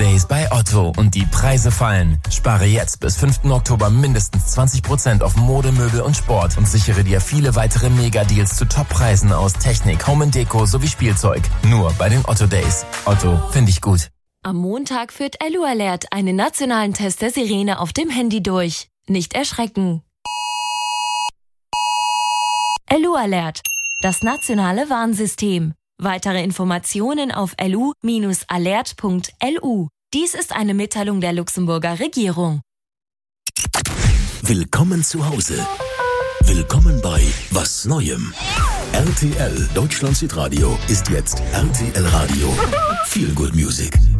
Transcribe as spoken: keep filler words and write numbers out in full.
Days bei Otto und die Preise fallen. Spare jetzt bis fünften Oktober mindestens zwanzig Prozent auf Mode, Möbel und Sport und sichere dir viele weitere Mega-Deals zu Top-Preisen aus Technik, Home and Deko sowie Spielzeug. Nur bei den Otto Days. Otto, finde ich gut. Am Montag führt Elu Alert einen nationalen Test der Sirene auf dem Handy durch. Nicht erschrecken. Elu Alert, das nationale Warnsystem. Weitere Informationen auf l u Bindestrich alert Punkt l u. Dies ist eine Mitteilung der Luxemburger Regierung. Willkommen zu Hause. Willkommen bei Was Neuem. R T L Deutschland Südradio ist jetzt R T L Radio. Feel Good Music.